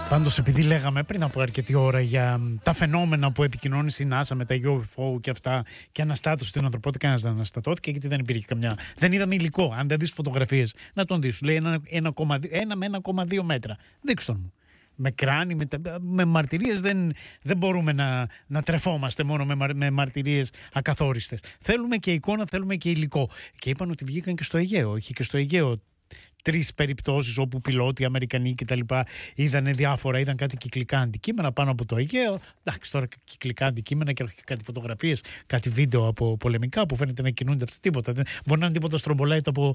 Πάντως, επειδή λέγαμε πριν από αρκετή ώρα για τα φαινόμενα που επικοινώνησε η NASA με τα UFO και αυτά και αναστάτωση στην ανθρωπότητα, κανένας δεν αναστατώθηκε γιατί δεν υπήρχε καμιά. Δεν είδαμε υλικό. Αν δεν δεις φωτογραφίες, να τον δεις. Λέει 1 με 1,2 μέτρα. Δείξτε τον μου. Με κράνη, με μαρτυρίες δεν μπορούμε να τρεφόμαστε μόνο με μαρτυρίες ακαθόριστες. Θέλουμε και εικόνα, θέλουμε και υλικό. Και είπαν ότι βγήκαν και στο Αιγαίο. Είχε και στο Αιγαίο 3 περιπτώσεις όπου πιλότοι Αμερικανοί κτλ. Είδαν διάφορα, είδαν κάτι κυκλικά αντικείμενα πάνω από το Αιγαίο. Εντάξει, τώρα κυκλικά αντικείμενα και κάτι φωτογραφίες, κάτι βίντεο από πολεμικά που φαίνεται να κινούνται αυτά, τίποτα. Μπορεί να είναι τίποτα στρομπολάιτ από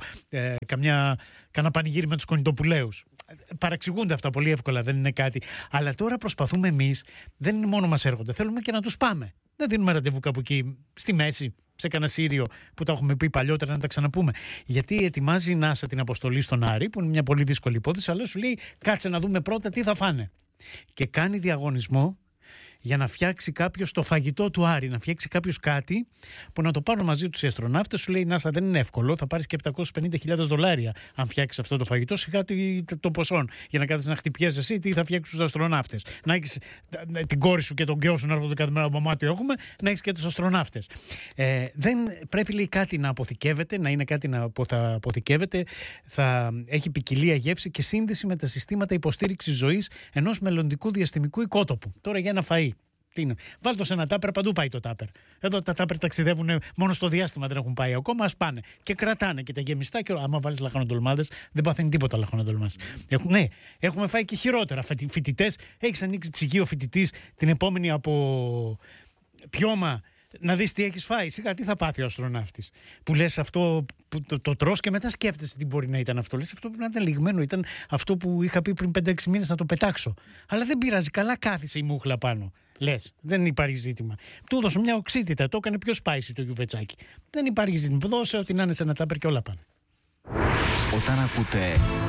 κανένα πανηγύρι με τους κονιτοπουλαίους. Παραξηγούνται αυτά πολύ εύκολα, δεν είναι κάτι. Αλλά τώρα προσπαθούμε εμείς, δεν είναι μόνο μας έρχονται, θέλουμε και να τους πάμε. Δεν δίνουμε ραντεβού κάπου εκεί στη μέση, σε κανένα Σύριο που τα έχουμε πει παλιότερα, να τα ξαναπούμε. Γιατί ετοιμάζει η NASA την αποστολή στον Άρη, που είναι μια πολύ δύσκολη υπόθεση, αλλά σου λέει κάτσε να δούμε πρώτα τι θα φάνε. Και κάνει διαγωνισμό για να φτιάξει κάποιος το φαγητό του Άρη, να φτιάξει κάποιος κάτι που να το πάρουν μαζί τους οι αστροναύτες. Σου λέει η NASA δεν είναι εύκολο, θα πάρεις και $750,000 αν φτιάξεις αυτό το φαγητό, σιγά το ποσό για να κάθεσαι να χτυπιέσαι εσύ τι θα φτιάξεις τους αστροναύτες. Να έχεις την κόρη σου και τον γιο σου να έρχονται κάθε μέρα από μάτι έχουμε, να έχεις και τους αστροναύτες. Δεν πρέπει, λέει, κάτι να αποθηκεύεται, να είναι κάτι που θα αποθηκεύεται, θα έχει ποικιλία γεύση και σύνδεση με τα συστήματα υποστήριξης ζωής ενός μελλοντικού διαστημικού οικότοπου. Τώρα για ένα φαΐ. Βάλ' το σε ένα τάπερ, παντού πάει το τάπερ. Εδώ τα τάπερ ταξιδεύουν μόνο στο διάστημα, δεν έχουν πάει ακόμα. Ας πάνε και κρατάνε και τα γεμιστά. Και άμα βάλεις λαχανοτολμάδες, δεν παθαίνει τίποτα λαχανοτολμάδες. Ναι, έχουμε φάει και χειρότερα. Φοιτητές, έχεις ανοίξει ψυγείο φοιτητής την επόμενη από πιώμα. Να δεις τι έχεις φάει. Σιγά τι θα πάθει ο αστροναύτης. Που λες αυτό που το τρως και μετά σκέφτεσαι τι μπορεί να ήταν αυτό. Λες αυτό πρέπει να ήταν λιγμένο. Ήταν αυτό που είχα πει πριν 5-6 μήνες να το πετάξω. Αλλά δεν πειράζει. Καλά κάθισε η μούχλα πάνω. Λες, δεν υπάρχει ζήτημα. Του έδωσε μια οξύτητα. Το έκανε πιο spicy το γιουβετσάκι. Δεν υπάρχει ζήτημα. Δώσε ότι να είναι σε ένα τάπερ και όλα πάνε. Όταν ακούτε